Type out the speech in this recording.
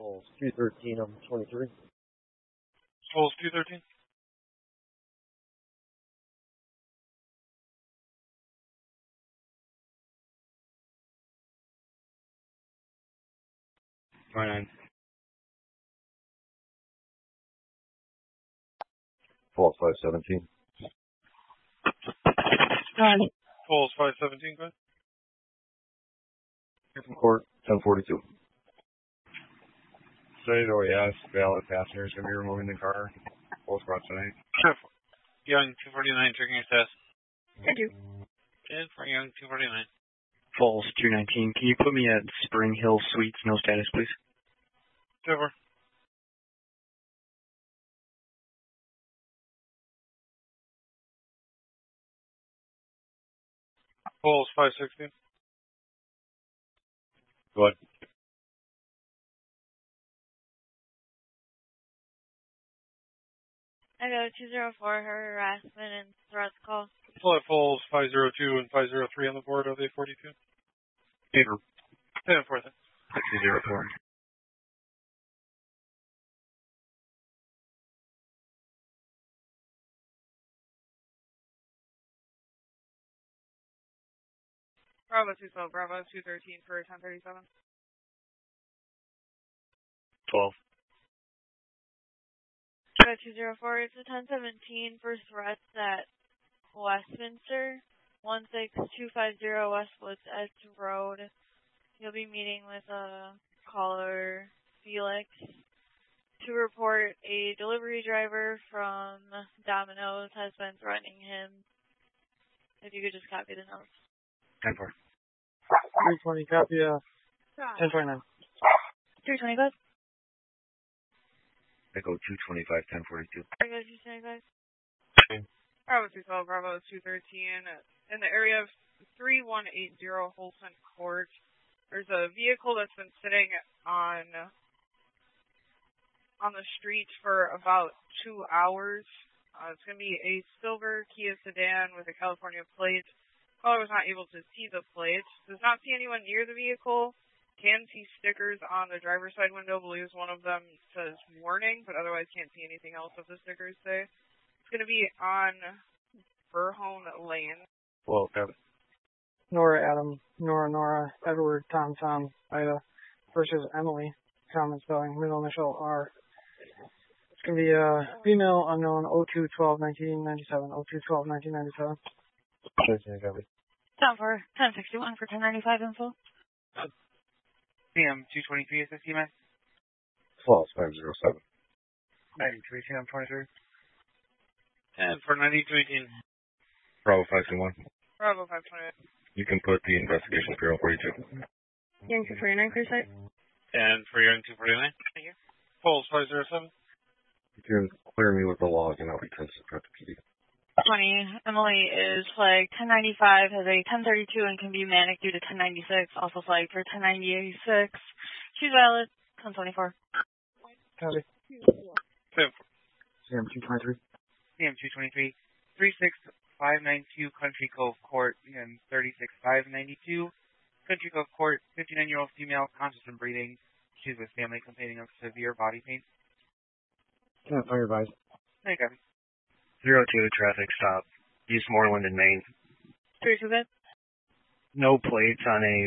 Falls 213 on 23. Falls 213. Nine. Falls 517. Falls 517, go ahead. From court 1042. State OAS, valid passengers going to be removing the car. Both brought tonight. Young 249, checking your status. Thank you. And for Young 249. Falls 219. Can you put me at Spring Hill Suites, no status, please? Over. Falls 516. Go ahead. I go 204, harassment and threats call. Flight Falls 502 and 503 on the board of A42. Paper. 10-4. 604. Bravo 212, Bravo 213 for 1037. 12. Bravo 204, it's a 1017 for threats at Westminster, 16250 Westwoods Edge Road. You'll be meeting with caller Felix to report a delivery driver from Domino's has been threatening him. If you could just copy the notes. 10-4. 320, copy, 1029. 320, go ahead. Echo 225, 1042. I go 225. Bravo 212, Bravo 213. In the area of 3180 Holson Court, there's a vehicle that's been sitting on the street for about 2 hours. It's going to be a silver Kia sedan with a California plate. Caller was not able to see the plate. Does not see anyone near the vehicle. Can see stickers on the driver's side window. Believes one of them says warning, but otherwise can't see anything else of the stickers say. It's going to be on Burhone Lane. Well, got it. Nora, Adam, Nora, Edward, Tom, Ida, versus Emily, common spelling, middle initial R. It's going to be a female unknown 02-12-1997, 02-12-1997. Down for 1061 for 1095 info. CM 223 is the CMS. Falls 507. 93 CM 23. And for 9218. Bravo 521. Bravo 528. You can put the investigation bureau 42. Young 249, clear site. And for Young 249. Thank you. Falls 507. You can clear me with the log and I'll be 10 to PD. 20. Emily is flagged 1095, has a 1032 and can be manic due to 1096. Also flagged for 1096. She's valid. 1024. Copy. Sam 223. CM 223. 36592 Country Cove Court and 36592. Country Cove Court, 59-year-old female, conscious and breathing. She's with family complaining of severe body pain. Can't fire advised. Hey, copy. 02 traffic stop. East Moreland in Maine. 32 good. No plates on a